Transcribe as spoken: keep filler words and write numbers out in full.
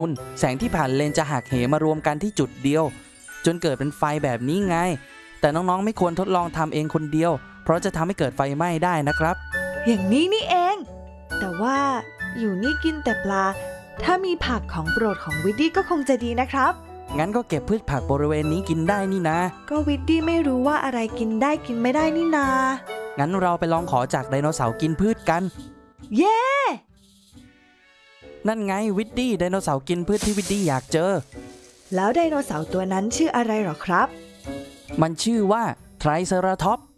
แสงที่ผ่านเลนจะหักเหมารวมกันที่จุดเดียวจนเกิดเป็นไฟแบบนี้ไงแต่น้องๆไม่ควรทดลองทำเองคนเดียวเพราะจะทำให้เกิดไฟไหม้ได้นะครับอย่างนี้นี่เองแต่ว่าอยู่นี่กินแต่ปลาถ้ามีผักของโปรดของวิดดี้ก็คงจะดีนะครับงั้นก็เก็บพืชผักบริเวณนี้กินได้นี่นะก็วิดดี้ไม่รู้ว่าอะไรกินได้กินไม่ได้นี่นางั้นเราไปลองขอจากไดโนเสาร์กินพืชกันเย้ yeah! นั่นไงวิดดี้ไดโนเสาร์กินพืชที่วิดดี้อยากเจอแล้วไดโนเสาร์ตัวนั้นชื่ออะไรหรอครับมันชื่อว่าไทรเซราทอปส์